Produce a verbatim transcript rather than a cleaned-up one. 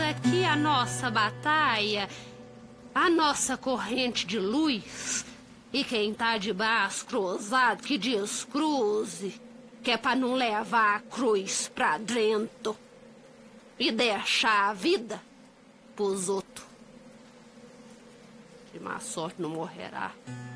aqui a nossa batalha, a nossa corrente de luz. E quem tá de braço cruzado que descruze, que é pra não levar a cruz pra dentro e deixar a vida pros outros. De má sorte não morrerá.